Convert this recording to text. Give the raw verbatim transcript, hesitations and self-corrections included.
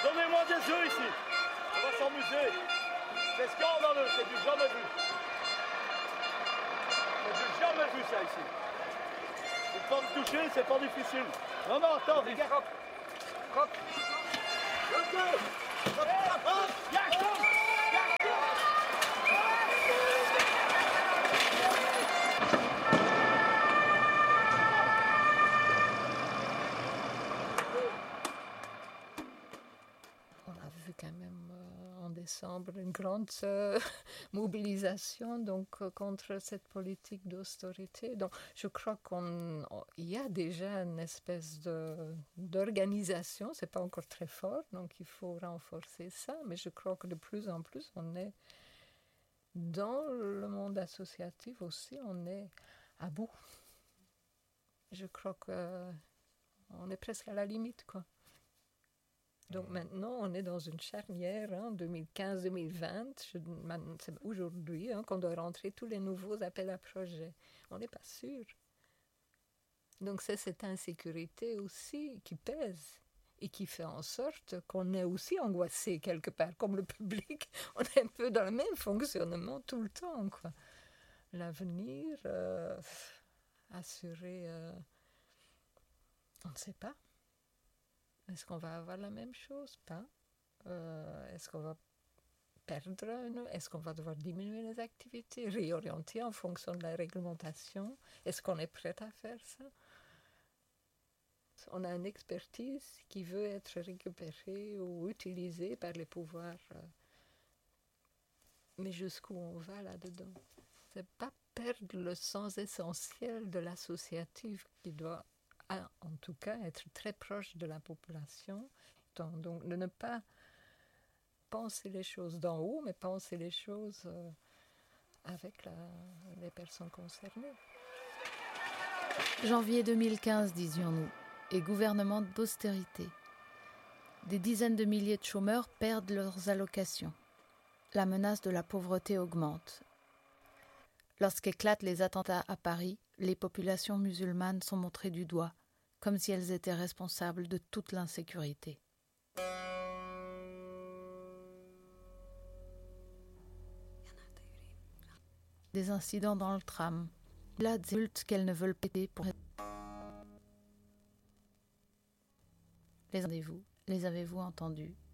Donnez-moi des œufs ici. On va s'amuser. C'est scandaleux, c'est du jamais vu. C'est du jamais vu ça ici. C'est pas me toucher, c'est pas difficile. Non, non, attends, regarde. Croc. Croc. On a vu quand même euh, en décembre une grande euh, mobilisation donc, euh, contre cette politique d'austérité. Donc je crois qu'il y a déjà une espèce de, d'organisation, ce n'est pas encore très fort, donc il faut renforcer ça, mais je crois que de plus en plus on est dans le monde associatif aussi, on est à bout. Je crois qu'on est presque à la limite, quoi. Donc maintenant, on est dans une charnière, hein, deux mille quinze deux mille vingt. Je, c'est aujourd'hui hein, qu'on doit rentrer tous les nouveaux appels à projets. On n'est pas sûr. Donc c'est cette insécurité aussi qui pèse et qui fait en sorte qu'on est aussi angoissé quelque part. Comme le public, on est un peu dans le même fonctionnement tout le temps, quoi. L'avenir, euh, assurer, euh, on ne sait pas. Est-ce qu'on va avoir la même chose? Pas. Euh, est-ce qu'on va perdre? Est-ce qu'on va devoir diminuer les activités, réorienter en fonction de la réglementation? Est-ce qu'on est prêt à faire ça? On a une expertise qui veut être récupérée ou utilisée par les pouvoirs. Mais jusqu'où on va là-dedans? C'est pas perdre le sens essentiel de l'associatif qui doit en tout cas être très proche de la population, donc de ne pas penser les choses d'en haut, mais penser les choses euh, avec la, les personnes concernées. Janvier deux mille quinze, disions-nous, et gouvernement d'austérité. Des dizaines de milliers de chômeurs perdent leurs allocations. La menace de la pauvreté augmente. Lorsqu'éclatent les attentats à Paris, les populations musulmanes sont montrées du doigt, comme si elles étaient responsables de toute l'insécurité. Des incidents dans le tram, des adultes qu'elles ne veulent péter pour... Les rendez-vous, les avez-vous entendus?